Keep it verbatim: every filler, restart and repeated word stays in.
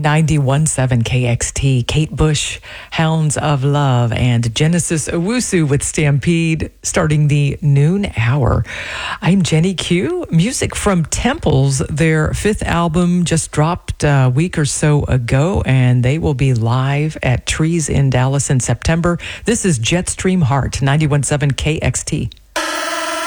ninety-one point seven K X T. Kate Bush, Hounds of Love, and Genesis Owusu with Stampede, starting the noon hour. I'm Jenny Q. Music from Temples. Their fifth album just dropped a week or so ago, and they will be live at Trees in Dallas in September. This is Jetstream Heart, ninety-one point seven K X T.